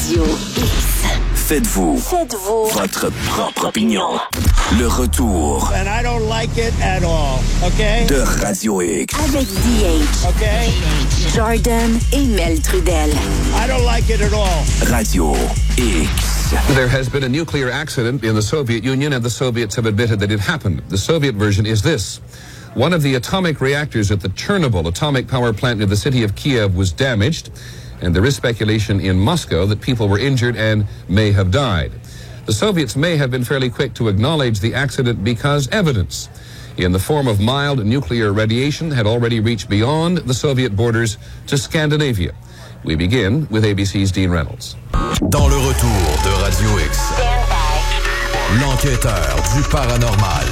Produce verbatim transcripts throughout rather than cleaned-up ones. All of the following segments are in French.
Radio X. Faites-vous, Faites-vous votre propre opinion. Le retour And I don't like it at all, okay? de Radio X. avec D H, Okay? Jordan et Mel Trudel. I don't like it at all. Radio X. There has been a nuclear accident in the Soviet Union, and the Soviets have admitted that it happened. The Soviet version is this. One of the atomic reactors at the Chernobyl atomic power plant near the city of Kiev was damaged, and there is speculation in Moscow that people were injured and may have died. The Soviets may have been fairly quick to acknowledge the accident because evidence in the form of mild nuclear radiation had already reached beyond the Soviet borders to Scandinavia. We begin with A B C's Dean Reynolds. Dans le retour de Radio X, l'enquêteur du paranormal,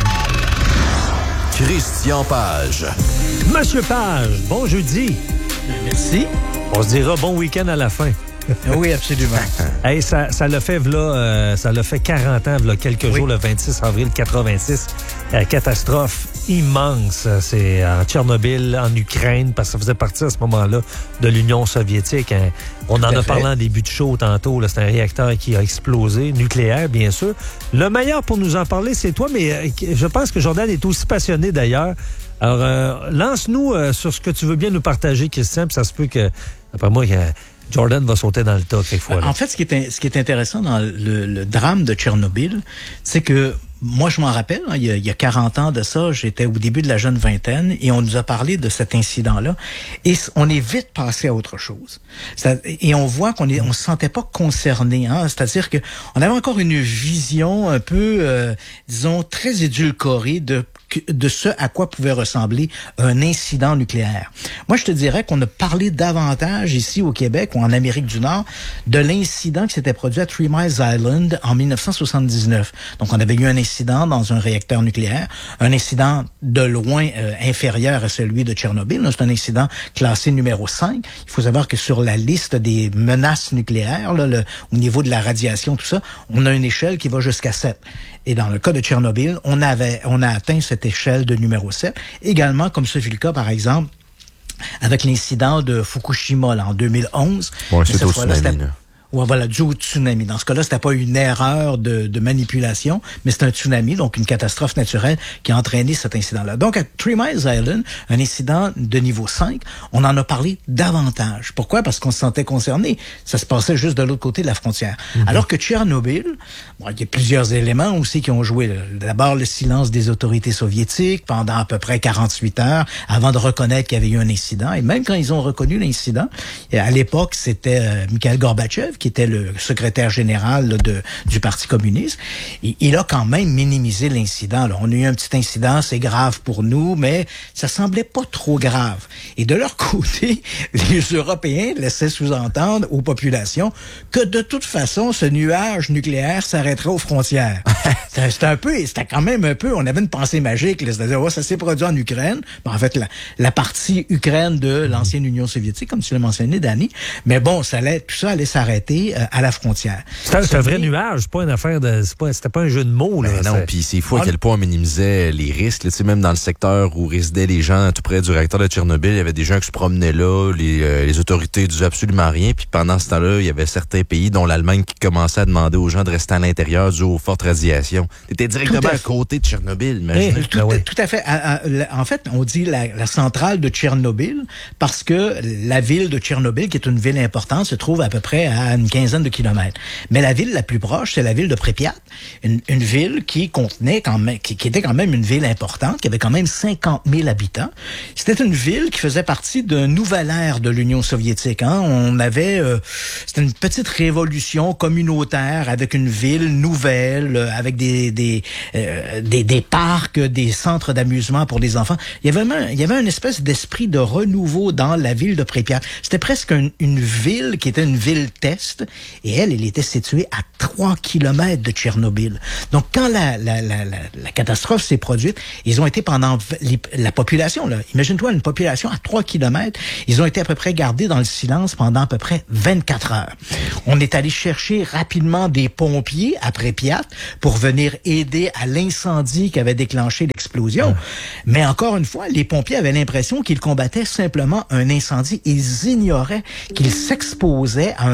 Christian Page. Monsieur Page, bon jeudi. Merci. On se dira bon week-end à la fin. Oui, absolument. Hey, ça, ça l'a fait, v'là, euh, ça l'a fait quarante ans, v'là quelques Oui. jours, le vingt-six avril quatre-vingt-six. Euh, catastrophe immense. C'est en Tchernobyl, en Ukraine, parce que ça faisait partie à ce moment-là de l'Union soviétique. Hein. On Tout en à a fait. parlé en début de show tantôt. Là, c'est un réacteur qui a explosé, nucléaire, bien sûr. Le meilleur pour nous en parler, c'est toi, mais euh, je pense que Jordan est aussi passionné d'ailleurs. Alors, euh, lance-nous euh, sur ce que tu veux bien nous partager, Christian, puis ça se peut que, après moi, que Jordan va sauter dans le tas quelquefois. Là. En fait, ce qui est, ce qui est intéressant dans le, le drame de Tchernobyl, c'est que moi, je m'en rappelle, hein, il, y a, il y a quarante ans de ça, j'étais au début de la jeune vingtaine et on nous a parlé de cet incident-là et on est vite passé à autre chose. Ça, et on voit qu'on est, on se sentait pas concerné, hein, c'est-à-dire que on avait encore une vision un peu, euh, disons, très édulcorée de de ce à quoi pouvait ressembler un incident nucléaire. Moi, je te dirais qu'on a parlé davantage ici au Québec ou en Amérique du Nord de l'incident qui s'était produit à Three Mile Island en dix-neuf cent soixante-dix-neuf. Donc, on avait eu un incident dans un réacteur nucléaire, un incident de loin euh, inférieur à celui de Tchernobyl. C'est un incident classé numéro cinq. Il faut savoir que sur la liste des menaces nucléaires, là, le, au niveau de la radiation, tout ça, on a une échelle qui va jusqu'à sept. Et dans le cas de Tchernobyl, on avait, on a atteint cette échelle de numéro sept. Également, comme ce fut le cas, par exemple, avec l'incident de Fukushima là, en deux mille onze. Ouais, Mais c'est cette au fois-là, tsunami, c'était- là. Ouais, voilà, dû au tsunami. Dans ce cas-là, c'était pas une erreur de, de manipulation, mais c'est un tsunami, donc une catastrophe naturelle qui a entraîné cet incident-là. Donc, à Three Mile Island, un incident de niveau cinq, on en a parlé davantage. Pourquoi? Parce qu'on se sentait concerné. Ça se passait juste de l'autre côté de la frontière. Mm-hmm. Alors que Tchernobyl, bon, il y a plusieurs éléments aussi qui ont joué. D'abord, le silence des autorités soviétiques pendant à peu près quarante-huit heures avant de reconnaître qu'il y avait eu un incident. Et même quand ils ont reconnu l'incident, à l'époque, c'était euh, Mikhail Gorbatchev, qui était le secrétaire général là, de, du Parti communiste, il, il a quand même minimisé l'incident. Là. On a eu un petit incident, c'est grave pour nous, mais ça semblait pas trop grave. Et de leur côté, les Européens laissaient sous-entendre aux populations que de toute façon, ce nuage nucléaire s'arrêterait aux frontières. c'était, c'était un peu, c'était quand même un peu, on avait une pensée magique, là, c'est-à-dire, oh, ça s'est produit en Ukraine. Ben, en fait, la, la partie Ukraine de l'ancienne Union soviétique, comme tu l'as mentionné, Danny. Mais bon, ça allait, tout ça allait s'arrêter à la frontière. C'est un, c'est un vrai nuage, c'est pas une affaire de. C'est pas, c'était pas un jeu de mots, là. Ben non, puis c'est fou à quel point on minimisait les risques. Là, tu sais, même dans le secteur où résidaient les gens tout près du réacteur de Tchernobyl, il y avait des gens qui se promenaient là, les, euh, les autorités disaient absolument rien. Puis pendant ce temps-là, il y avait certains pays, dont l'Allemagne, qui commençaient à demander aux gens de rester à l'intérieur dû aux fortes radiations. T'étais directement à, à côté de Tchernobyl, imagine. Hey, tout, ben oui. tout à fait. À, à, en fait, on dit la, la centrale de Tchernobyl parce que la ville de Tchernobyl, qui est une ville importante, se trouve à peu près à une quinzaine de kilomètres. Mais la ville la plus proche, c'est la ville de Pripyat, une, une ville qui contenait quand même, qui, qui était quand même une ville importante, qui avait quand même cinquante mille habitants. C'était une ville qui faisait partie d'un nouvel ère de l'Union soviétique. Hein. On avait, euh, c'était une petite révolution communautaire avec une ville nouvelle, euh, avec des des, euh, des des parcs, des centres d'amusement pour les enfants. Il y avait même, il y avait une espèce d'esprit de renouveau dans la ville de Pripyat. C'était presque une, une ville qui était une ville test. Et elle, elle était située à trois kilomètres de Tchernobyl. Donc, quand la, la, la, la, la catastrophe s'est produite, ils ont été pendant les, la population, là, imagine-toi une population à trois kilomètres, ils ont été à peu près gardés dans le silence pendant à peu près vingt-quatre heures. On est allé chercher rapidement des pompiers après Pripyat pour venir aider à l'incendie qui avait déclenché l'explosion. Mais encore une fois, les pompiers avaient l'impression qu'ils combattaient simplement un incendie. Ils ignoraient qu'ils s'exposaient à un drame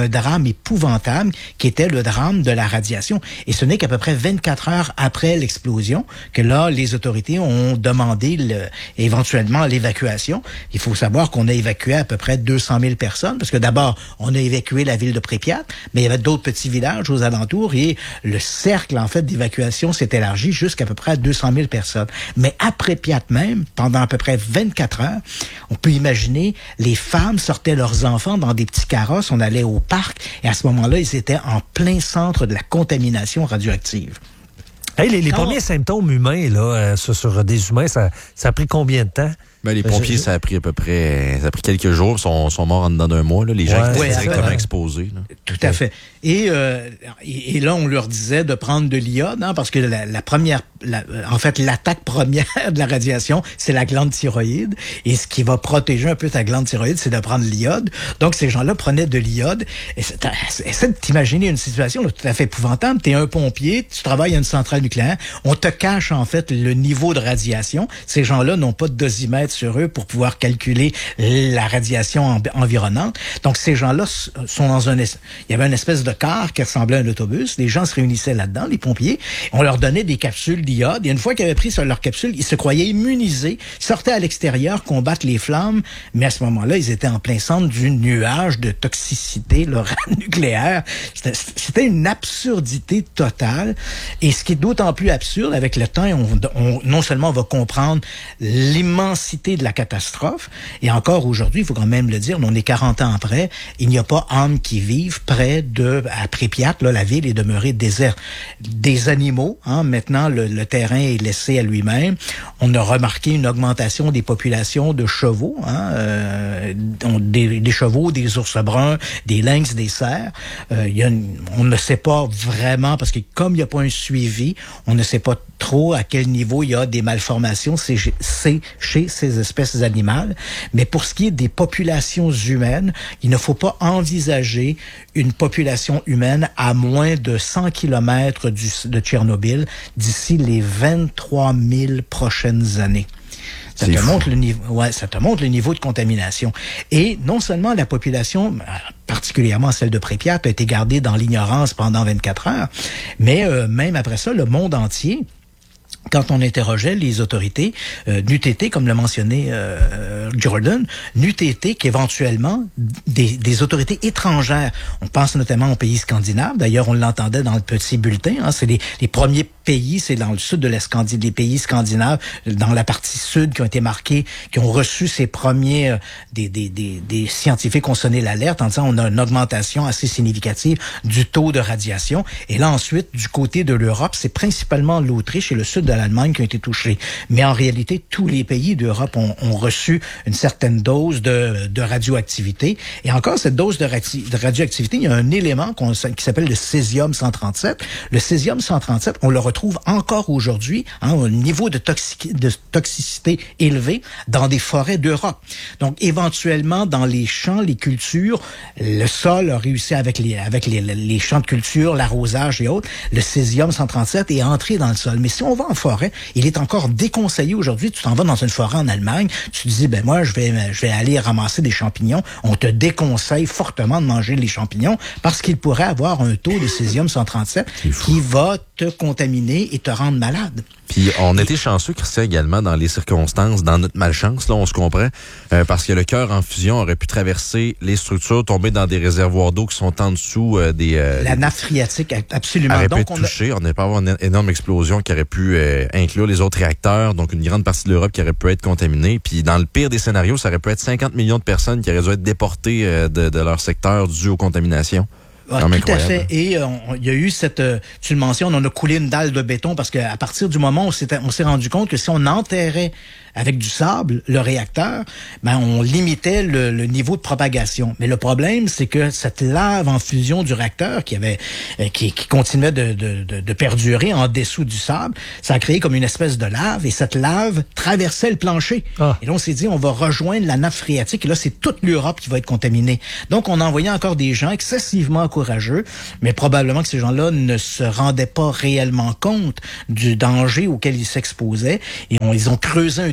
drame épouvantable qui était le drame de la radiation. Et ce n'est qu'à peu près vingt-quatre heures après l'explosion que là, les autorités ont demandé le, éventuellement l'évacuation. Il faut savoir qu'on a évacué à peu près deux cent mille personnes, parce que d'abord, on a évacué la ville de Pripyat, mais il y avait d'autres petits villages aux alentours et le cercle, en fait, d'évacuation s'est élargi jusqu'à peu près deux cent mille personnes. Mais à Pripyat même, pendant à peu près vingt-quatre heures, on peut imaginer, les femmes sortaient leurs enfants dans des petits carrosses, on allait au parc, et à ce moment-là, ils étaient en plein centre de la contamination radioactive. Hey, les, les Quand premiers on... symptômes humains là, euh, sur, sur des humains, ça, ça a pris combien de temps? Ben, les pompiers, ça a pris à peu près, ça a pris quelques jours, ils sont, sont morts en dedans d'un mois, là, les gens Ouais, qui étaient ouais, directement ouais. exposés. Là. Tout à fait. Et, euh, et, et là, on leur disait de prendre de l'iode, hein, parce que la, la première, la, en fait, l'attaque première de la radiation, c'est la glande thyroïde. Et ce qui va protéger un peu ta glande thyroïde, c'est de prendre l'iode. Donc, ces gens-là prenaient de l'iode. Et essaie de t'imaginer une situation là, tout à fait épouvantable. T'es un pompier, tu travailles à une centrale nucléaire, on te cache, en fait, le niveau de radiation. Ces gens-là n'ont pas de dosimètre sur eux pour pouvoir calculer la radiation en, environnante. Donc, ces gens-là sont dans un... Il y avait une espèce de car qui ressemblait à un autobus. Les gens se réunissaient là-dedans, les pompiers. On leur donnait des capsules d'iode. Et une fois qu'ils avaient pris sur leur capsule, ils se croyaient immunisés, sortaient à l'extérieur, combattre les flammes. Mais à ce moment-là, ils étaient en plein centre du nuage de toxicité là, nucléaire. C'était, c'était une absurdité totale. Et ce qui est d'autant plus absurde, avec le temps, on, on, non seulement on va comprendre l'immensité de la catastrophe, et encore aujourd'hui, il faut quand même le dire, on est quarante ans après, il n'y a pas âme qui vive près de, à Pripyat, là, la ville est demeurée déserte. Des animaux, hein, maintenant, le, le terrain est laissé à lui-même. On a remarqué une augmentation des populations de chevaux, hein, euh, des, des chevaux, des ours bruns, des lynx, des cerfs. Euh, il y a une, on ne sait pas vraiment, parce que comme il n'y a pas un suivi, on ne sait pas trop à quel niveau il y a des malformations c'est, c'est chez ces espèces animales. Mais pour ce qui est des populations humaines, il ne faut pas envisager une population humaine à moins de cent kilomètres du, de Tchernobyl d'ici les vingt-trois mille prochaines années. Ça te, montre le niveau, ouais, ça te montre le niveau de contamination. Et non seulement la population, particulièrement celle de Pripyat, a été gardée dans l'ignorance pendant vingt-quatre heures, mais euh, même après ça, le monde entier, quand on interrogeait les autorités, euh, n'eût été, comme l'a mentionné euh, Jordan, n'eût été qu'éventuellement des, des autorités étrangères. On pense notamment aux pays scandinaves. D'ailleurs, on l'entendait dans le petit bulletin. Hein, c'est les, les premiers pays, c'est dans le sud de la Scandinavie, les pays scandinaves, dans la partie sud, qui ont été marqués, qui ont reçu ces premiers, euh, des, des, des, des scientifiques ont sonné l'alerte en disant on a une augmentation assez significative du taux de radiation. Et là, ensuite, du côté de l'Europe, c'est principalement l'Autriche et le sud de l'Allemagne qui ont été touchés. Mais en réalité, tous les pays d'Europe ont, ont reçu une certaine dose de, de radioactivité. Et encore, cette dose de, radi- de radioactivité, il y a un élément qu'on, qui s'appelle le césium cent trente-sept. Le césium cent trente-sept, on le retrouve encore aujourd'hui, hein, un niveau de, toxic- de toxicité élevé dans des forêts d'Europe. Donc, éventuellement, dans les champs, les cultures, le sol a réussi avec les, avec les, les champs de culture, l'arrosage et autres, le césium cent trente-sept est entré dans le sol. Mais si on va en forêt, il est encore déconseillé aujourd'hui. Tu t'en vas dans une forêt en Allemagne, tu te dis, ben moi, je vais, je vais aller ramasser des champignons. On te déconseille fortement de manger les champignons parce qu'il pourrait avoir un taux de césium cent trente-sept qui va te contaminer et te rendre malade. Puis on était chanceux, Christian, également, dans les circonstances, dans notre malchance, là, on se comprend, euh, parce que le cœur en fusion aurait pu traverser les structures, tomber dans des réservoirs d'eau qui sont en dessous euh, des... Euh, La nappe phréatique, absolument. aurait Donc, pu être on touché, a... on aurait pu avoir une énorme explosion qui aurait pu euh, inclure les autres réacteurs, donc une grande partie de l'Europe qui aurait pu être contaminée. Puis dans le pire des scénarios, ça aurait pu être cinquante millions de personnes qui auraient dû être déportées euh, de, de leur secteur dû aux contaminations. Ah, tout incroyable. À fait. Et euh, il y a eu cette, euh, tu le mentionnes, on a coulé une dalle de béton parce qu'à partir du moment où c'était, on s'est rendu compte que si on enterrait avec du sable le réacteur, ben on limitait le, le niveau de propagation. Mais le problème, c'est que cette lave en fusion du réacteur qui avait, euh, qui, qui continuait de, de, de, de perdurer en dessous du sable, ça a créé comme une espèce de lave et cette lave traversait le plancher. Ah. Et là, on s'est dit, on va rejoindre la nappe phréatique et là, c'est toute l'Europe qui va être contaminée. Donc, on a envoyé encore des gens excessivement courageux, mais probablement que ces gens-là ne se rendaient pas réellement compte du danger auquel ils s'exposaient et on, ils ont creusé un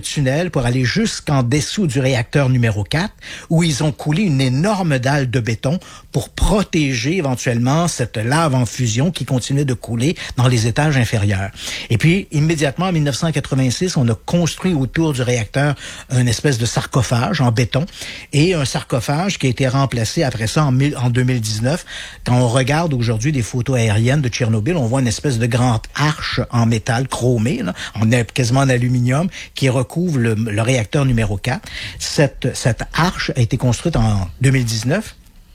tunnel pour aller jusqu'en dessous du réacteur numéro quatre, où ils ont coulé une énorme dalle de béton pour protéger éventuellement cette lave en fusion qui continuait de couler dans les étages inférieurs. Et puis, immédiatement, en dix-neuf cent quatre-vingt-six, on a construit autour du réacteur une espèce de sarcophage en béton, et un sarcophage qui a été remplacé après ça en, en deux mille dix-neuf. Quand on regarde aujourd'hui des photos aériennes de Tchernobyl, on voit une espèce de grande arche en métal chromé, là, en, quasiment en aluminium, qui recouvre le, le réacteur numéro quatre. Cette, cette arche a été construite en deux mille dix-neuf.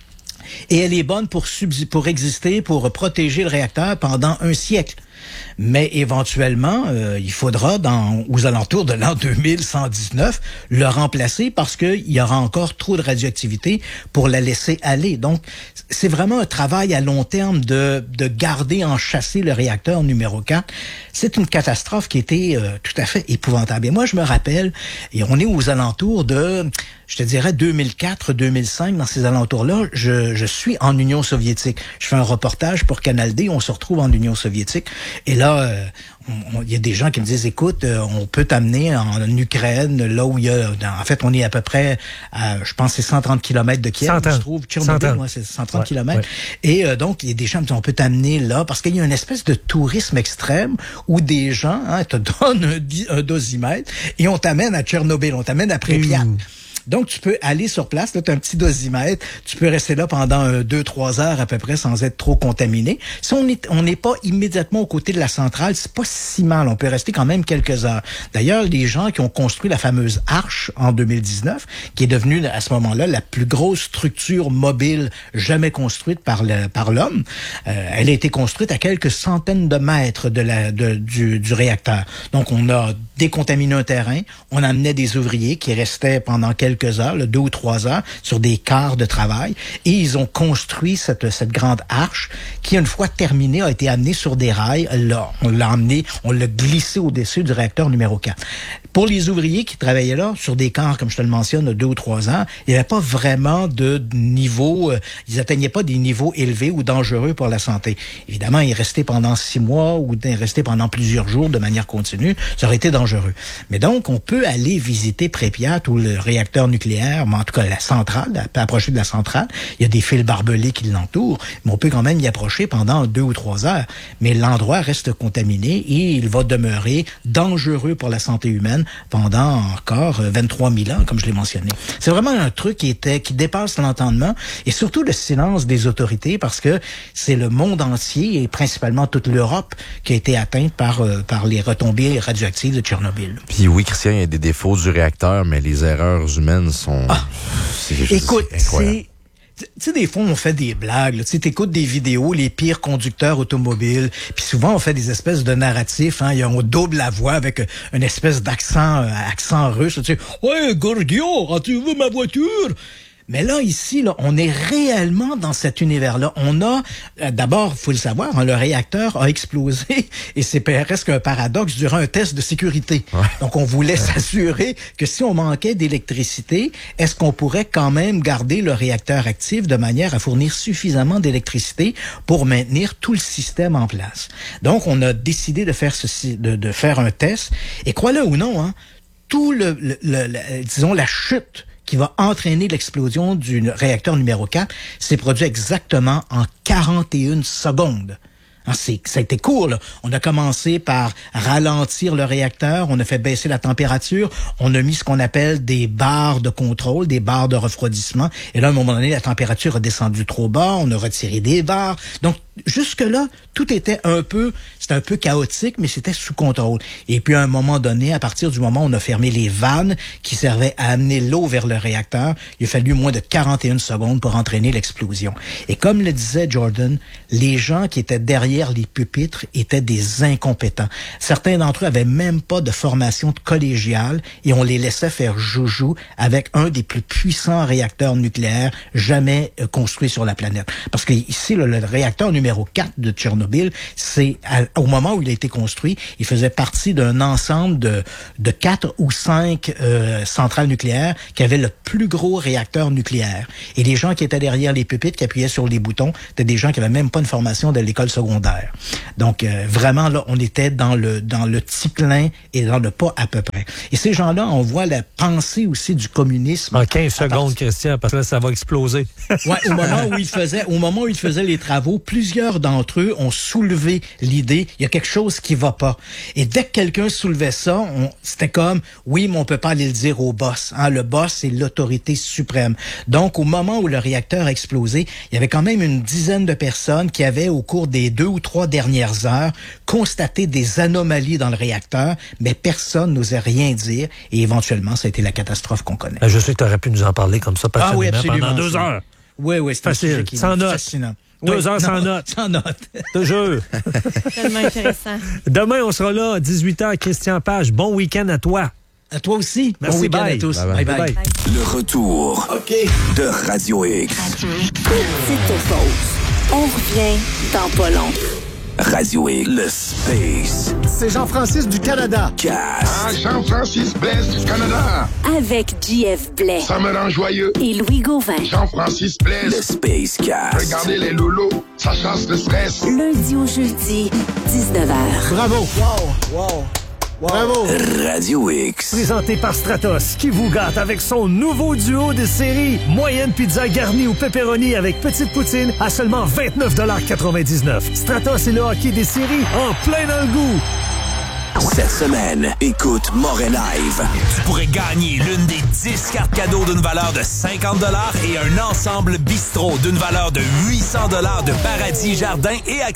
Et elle est bonne pour, subs- pour exister, pour protéger le réacteur pendant un siècle. Mais éventuellement, euh, il faudra, dans, aux alentours de l'an deux mille cent dix-neuf, le remplacer parce qu'il y aura encore trop de radioactivité pour la laisser aller. Donc, c'est vraiment un travail à long terme de, de garder enchâssé le réacteur numéro quatre. C'est une catastrophe qui était euh, tout à fait épouvantable. Et moi, je me rappelle, et on est aux alentours de, je te dirais, deux mille quatre, deux mille cinq, dans ces alentours-là, je, je suis en Union soviétique. Je fais un reportage pour Canal D, on se retrouve en Union soviétique. Et là, euh, il y a des gens qui me disent, écoute, euh, on peut t'amener en, en Ukraine, là où il y a, dans, en fait, on est à peu près, à, je pense, c'est cent trente kilomètres de Kiev, cent je trouve. Tchernobyl, ouais, c'est cent trente kilomètres. Ouais. Et euh, donc, il y a des gens qui me disent, on peut t'amener là, parce qu'il y a une espèce de tourisme extrême où des gens hein, te donnent un, un dosimètre et on t'amène à Tchernobyl, on t'amène à Pripyat. Mmh. Donc, tu peux aller sur place, là, tu as un petit dosimètre, tu peux rester là pendant euh, deux, trois heures à peu près sans être trop contaminé. Si on n'est on n'est pas immédiatement aux côtés de la centrale, c'est pas si mal, on peut rester quand même quelques heures. D'ailleurs, les gens qui ont construit la fameuse arche en deux mille dix-neuf, qui est devenue à ce moment-là la plus grosse structure mobile jamais construite par le, par l'homme, euh, elle a été construite à quelques centaines de mètres de la, de, du, du réacteur. Donc, on a décontaminé un terrain, on amenait des ouvriers qui restaient pendant quelques quelques heures, là, deux ou trois heures, sur des quarts de travail, et ils ont construit cette, cette grande arche qui, une fois terminée, a été amenée sur des rails. Là, on l'a emmené, on l'a glissé au-dessus du réacteur numéro quatre. Pour les ouvriers qui travaillaient là, sur des quarts, comme je te le mentionne, de deux ou trois ans, il n'y avait pas vraiment de niveau, euh, ils n'atteignaient pas des niveaux élevés ou dangereux pour la santé. Évidemment, ils restaient pendant six mois ou ils restaient pendant plusieurs jours de manière continue, ça aurait été dangereux. Mais donc, on peut aller visiter Pripyat ou le réacteur nucléaire, mais en tout cas la centrale, on peut approcher de la centrale. Il y a des fils barbelés qui l'entourent, mais on peut quand même y approcher pendant deux ou trois heures. Mais l'endroit reste contaminé et il va demeurer dangereux pour la santé humaine pendant encore vingt-trois mille ans, comme je l'ai mentionné. C'est vraiment un truc qui était qui dépasse l'entendement et surtout le silence des autorités parce que c'est le monde entier et principalement toute l'Europe qui a été atteinte par, euh, par les retombées radioactives de Tchernobyl. Puis oui, Christian, il y a des défauts du réacteur, mais les erreurs humaines sont... Ah, c'est juste, écoute, c'est incroyable. Tu sais, des fois, on fait des blagues. Tu écoutes des vidéos, les pires conducteurs automobiles, puis souvent, on fait des espèces de narratifs. Hein, on double la voix avec une espèce d'accent euh, accent russe. Tu sais, « Ouais, Gordio, as-tu vu ma voiture? » Mais là, ici, là, on est réellement dans cet univers-là. On a, euh, d'abord, il faut le savoir, hein, le réacteur a explosé et c'est presque un paradoxe durant un test de sécurité. Ouais. Donc, on voulait s'assurer que si on manquait d'électricité, est-ce qu'on pourrait quand même garder le réacteur actif de manière à fournir suffisamment d'électricité pour maintenir tout le système en place. Donc, on a décidé de faire ceci, de, de faire un test. Et crois-le ou non, hein, tout le, le, le, le disons, la chute qui va entraîner l'explosion du réacteur numéro quatre, s'est produit exactement en quarante et une secondes. Hein, c'est, ça a été court, là. On a commencé par ralentir le réacteur, on a fait baisser la température, on a mis ce qu'on appelle des barres de contrôle, des barres de refroidissement, et là, à un moment donné, la température a descendu trop bas, on a retiré des barres. Donc, jusque-là, tout était un peu, c'était un peu chaotique, mais c'était sous contrôle. Et puis, à un moment donné, à partir du moment où on a fermé les vannes qui servaient à amener l'eau vers le réacteur, il a fallu moins de quarante et une secondes pour entraîner l'explosion. Et comme le disait Jordan, les gens qui étaient derrière les pupitres étaient des incompétents. Certains d'entre eux avaient même pas de formation collégiale et on les laissait faire joujou avec un des plus puissants réacteurs nucléaires jamais construits sur la planète. Parce que ici, le, le réacteur numéro numéro quatre de Tchernobyl, c'est à, au moment où il a été construit, il faisait partie d'un ensemble de, de quatre ou cinq euh, centrales nucléaires qui avaient le plus gros réacteur nucléaire. Et les gens qui étaient derrière les pupitres, qui appuyaient sur les boutons, c'était des gens qui avaient même pas une formation de l'école secondaire. Donc, euh, vraiment, là, on était dans le dans le petit-clin et dans le pas à peu près. Et ces gens-là, on voit la pensée aussi du communisme. En quinze secondes, Christian, parce que là, ça va exploser. Ouais, au moment où il faisait, au moment où il faisait les travaux, plusieurs d'entre eux ont soulevé l'idée, il y a quelque chose qui va pas. Et dès que quelqu'un soulevait ça, on, c'était comme, oui, mais on peut pas aller le dire au boss. Hein, le boss, c'est l'autorité suprême. Donc, au moment où le réacteur a explosé, il y avait quand même une dizaine de personnes qui avaient, au cours des deux ou trois dernières heures, constaté des anomalies dans le réacteur, mais personne n'osait rien dire. Et éventuellement, ça a été la catastrophe qu'on connaît. Je sais que tu aurais pu nous en parler comme ça passionnément ah oui, absolument, pendant deux heures. Oui, oui, c'est un sujet qui sans est note. fascinant. Deux oui, heures non, sans note. Sans note. Je te jure. Tellement intéressant. Demain, on sera là à dixhuit heures. Christian Page, bon week-end à toi. À toi aussi. Merci, bon week-end bye. à tous. Bye bye. Bye bye. bye. Le retour de Radio X. Petite pause. On revient dans pas long. Radio X. Le Space C'est Jean-Francis du Canada. Cast. Ah, Jean-Francis Blaise du Canada. Avec J F Blais Ça me rend joyeux. et Louis Gauvin. Jean-Francis Le Blaise. Space Cast. Regardez les loulous, ça chasse le stress. Lundi au jeudi, dix-neuf heures. Bravo. Wow. Wow. Bravo. Radio X. Présenté par Stratos, qui vous gâte avec son nouveau duo de série. Moyenne pizza garnie ou pepperoni avec petite poutine à seulement vingt-neuf quatre-vingt-dix-neuf. Stratos est le hockey des séries en plein dans le goût. Cette semaine, écoute Moret Live. Tu pourrais gagner l'une des dix cartes cadeaux d'une valeur de cinquante dollars et un ensemble bistrot d'une valeur de huit cents dollars de Paradis Jardin et